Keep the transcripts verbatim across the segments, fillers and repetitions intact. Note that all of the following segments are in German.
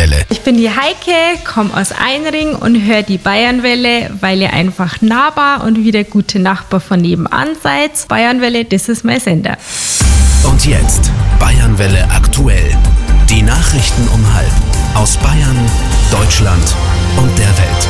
Bayernwelle. Ich bin die Heike, komme aus Einring und höre die Bayernwelle, weil ihr einfach nahbar und wie der gute Nachbar von nebenan seid. Bayernwelle, das ist mein Sender. Und jetzt Bayernwelle aktuell. Die Nachrichten um halb aus Bayern, Deutschland und der Welt.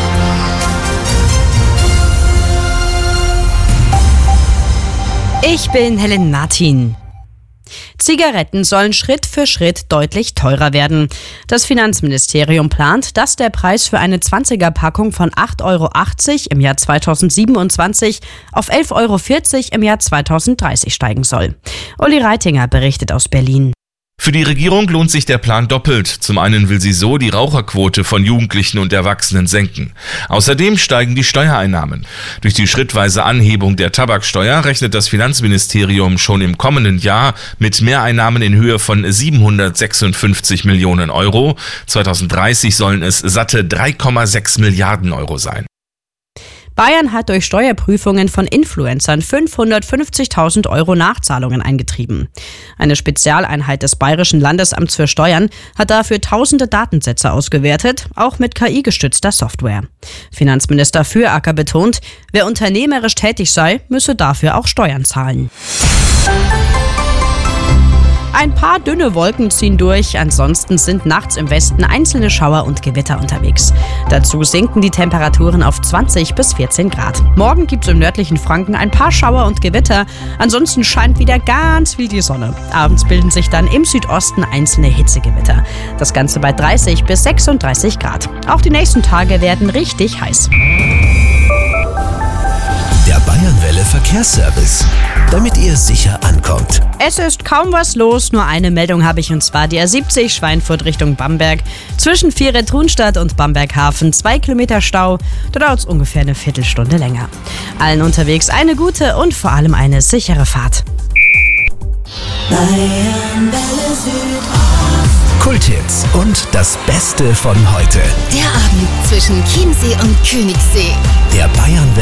Ich bin Helen Martin. Zigaretten sollen Schritt für Schritt deutlich teurer werden. Das Finanzministerium plant, dass der Preis für eine zwanziger-Packung von acht Euro achtzig im Jahr zweitausendsiebenundzwanzig auf elf Euro vierzig im Jahr zweitausenddreißig steigen soll. Uli Reitinger berichtet aus Berlin. Für die Regierung lohnt sich der Plan doppelt. Zum einen will sie so die Raucherquote von Jugendlichen und Erwachsenen senken. Außerdem steigen die Steuereinnahmen. Durch die schrittweise Anhebung der Tabaksteuer rechnet das Finanzministerium schon im kommenden Jahr mit Mehreinnahmen in Höhe von siebenhundertsechsundfünfzig Millionen Euro. zweitausenddreißig sollen es satte drei Komma sechs Milliarden Euro sein. Bayern hat durch Steuerprüfungen von Influencern fünfhundertfünfzigtausend Euro Nachzahlungen eingetrieben. Eine Spezialeinheit des Bayerischen Landesamts für Steuern hat dafür tausende Datensätze ausgewertet, auch mit K I-gestützter Software. Finanzminister Füracker betont, wer unternehmerisch tätig sei, müsse dafür auch Steuern zahlen. Ein paar dünne Wolken ziehen durch, ansonsten sind nachts im Westen einzelne Schauer und Gewitter unterwegs. Dazu sinken die Temperaturen auf zwanzig bis vierzehn Grad. Morgen gibt es im nördlichen Franken ein paar Schauer und Gewitter, ansonsten scheint wieder ganz viel die Sonne. Abends bilden sich dann im Südosten einzelne Hitzegewitter. Das Ganze bei dreißig bis sechsunddreißig Grad. Auch die nächsten Tage werden richtig heiß. Der Bayernwelle Verkehrsservice, damit ihr sicher ankommt. Es ist kaum was los, nur eine Meldung habe ich, und zwar die A siebzig Schweinfurt Richtung Bamberg. Zwischen Viere-Trunstadt und Bamberghafen zwei Kilometer Stau, da dauert es ungefähr eine Viertelstunde länger. Allen unterwegs eine gute und vor allem eine sichere Fahrt. Bayernwelle Süd. Kulthits und das Beste von heute. Der Abend zwischen Chiemsee und Königssee. Der Bayernwelle